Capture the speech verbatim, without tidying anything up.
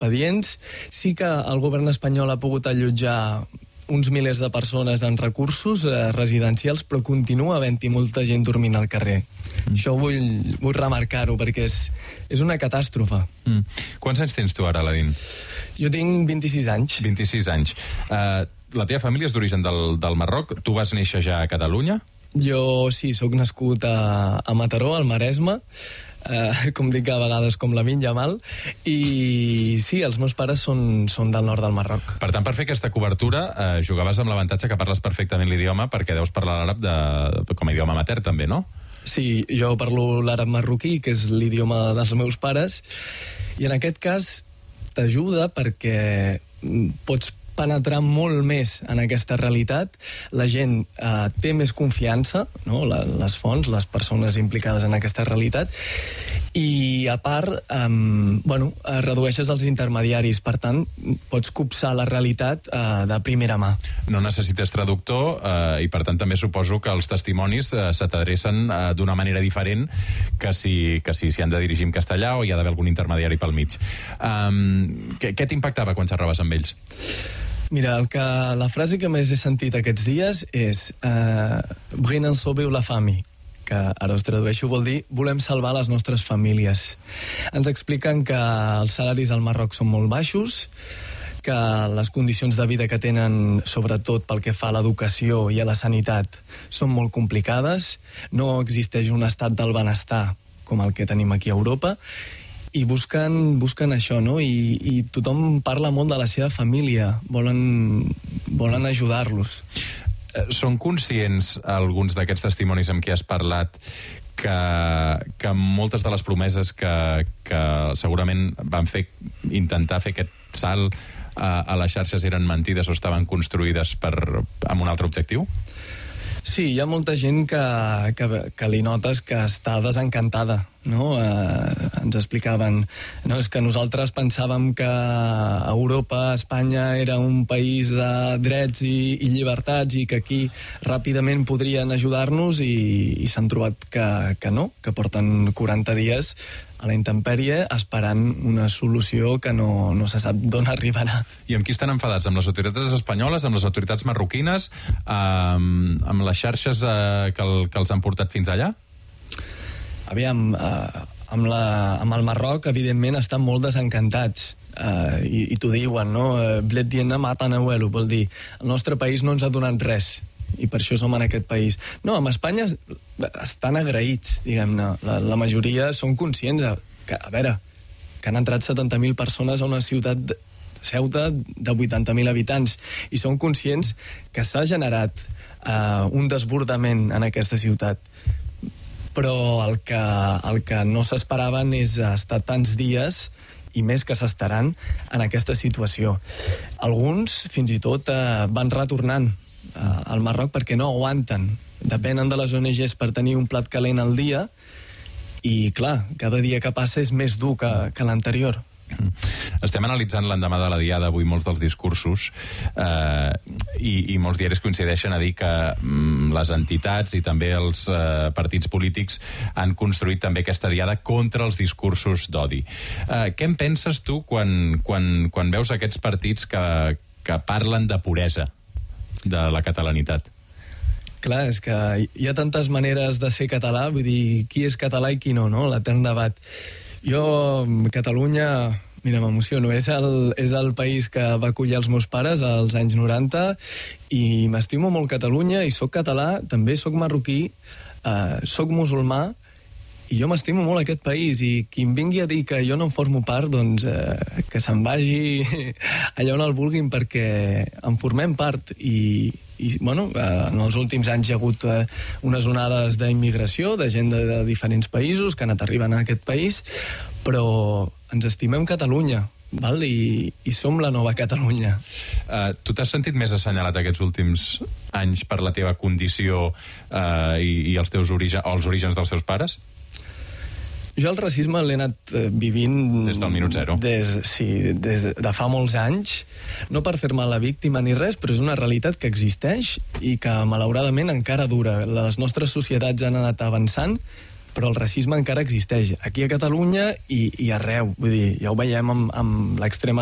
expedients. Sí que el govern espanyol ha pogut allotjar uns milers de persones en recursos eh, residencials, però continua havent-hi molta gent dormint al carrer. Mm. Això vull, vull remarcar-ho, perquè és, és una catàstrofe. Mm. Quants anys tens tu ara, Aladín? Jo tinc vint-i-sis anys. vint-i-sis anys. Uh, la teva família és d'origen del, del Marroc. Tu vas néixer ja a Catalunya? Jo sí, sóc nascut a, a Mataró, al Maresme, eh, com dic a vegades com Lamine Yamal, i sí, els meus pares són, són del nord del Marroc. Per tant, per fer aquesta cobertura eh, jugaves amb l'avantatge que parles perfectament l'idioma, perquè deus parlar l'àrab de, com a idioma mater també, no? Sí, jo parlo l'àrab marroquí, que és l'idioma dels meus pares, i en aquest cas t'ajuda perquè pots penetrar molt més en aquesta realitat. La gent eh, té més confiança, no? La, les fonts, les persones implicades en aquesta realitat, i a part eh, bueno, redueixes els intermediaris, per tant pots copsar la realitat eh, de primera mà. No necessites traductor eh, i per tant també suposo que els testimonis eh, se t'adrecen eh, d'una manera diferent que si que si s'hi han de dirigir en castellà o hi ha d'haver algun intermediari pel mig. Um, què què t'impactava quan xerraves amb ells? Mira, el que, la frase que més he sentit aquests dies és eh, «Brin en sauver la famille», que ara us tradueixo, vol dir «volem salvar les nostres famílies». Ens expliquen que els salaris al Marroc són molt baixos, que les condicions de vida que tenen, sobretot pel que fa a l'educació i a la sanitat, són molt complicades, no existeix un estat del benestar com el que tenim aquí a Europa, i busquen, busquen això, no? I, i tothom parla molt de la seva família, volen, volen ajudar-los. Són conscients alguns d'aquests testimonis amb qui has parlat que, que moltes de les promeses que, que segurament van fer intentar fer aquest salt a, a les xarxes eren mentides o estaven construïdes per, amb un altre objectiu? Sí, hi ha molta gent que, que, que li notes que està desencantada, no? Eh, ens explicaven, no, és que nosaltres pensàvem que Europa, Espanya, era un país de drets i, i llibertats i que aquí ràpidament podrien ajudar-nos i, i s'han trobat que, que no, que porten quaranta dies a la intempèrie esperant una solució que no, no se sap d'on arribarà. I amb qui estan enfadats? Amb les autoritats espanyoles, amb les autoritats marroquines, amb, amb les xarxes eh, que, el, que els han portat fins allà? Aviam, eh, amb, la, amb el Marroc, evidentment, estan molt desencantats. Eh, i, i t'ho diuen, no? Blet diena matan abuelo, vol dir, el nostre país no ens ha donat res, i per això som en aquest país. No, amb Espanya estan agraïts, diguem-ne. La, la majoria són conscients que, a veure, que han entrat setanta mil persones a una ciutat de, Ceuta de vuitanta mil habitants, i són conscients que s'ha generat eh, un desbordament en aquesta ciutat. Però el que, el que no s'esperaven és estar tants dies, i més que s'estaran, en aquesta situació. Alguns, fins i tot, eh, van retornant al Marroc perquè no aguanten. Depenen de les O N Ges per tenir un plat calent al dia i, clar, cada dia que passa és més dur que, que l'anterior. Estem analitzant l'endemà de la diada avui molts dels discursos eh, i, i molts diaris coincideixen a dir que mm, les entitats i també els eh, partits polítics han construït també aquesta diada contra els discursos d'odi. Eh, què en penses tu quan, quan, quan veus aquests partits que, que parlen de puresa de la catalanitat? Clar, és que hi ha tantes maneres de ser català, vull dir, qui és català i qui no, no? L'etern debat. Jo, Catalunya, mira, m'emociono, és el, és el país que va acollir els meus pares als anys noranta i m'estimo molt Catalunya i sóc català, també sóc marroquí, eh, sóc musulmà i jo m'estimo molt aquest país, i qui em vingui a dir que jo no en formo part, doncs eh, que se'n vagi allà on el vulguin, perquè en formem part. I, i bueno, eh, en els últims anys hi ha hagut eh, unes onades d'immigració, de gent de, de diferents països que han anat arribant a aquest país, però ens estimem Catalunya, val? I, i som la nova Catalunya. Uh, tu t'has sentit més assenyalat aquests últims anys per la teva condició uh, i, i els teus orígens, o els orígens dels teus pares? Jo el racisme l'he anat eh, vivint... Des del minut zero. Des, sí, des de fa molts anys. No per fer-me la víctima ni res, però és una realitat que existeix i que malauradament encara dura. Les nostres societats han anat avançant però el racisme encara existeix aquí a Catalunya i, i arreu, vull dir, ja ho veiem amb, amb l'extrema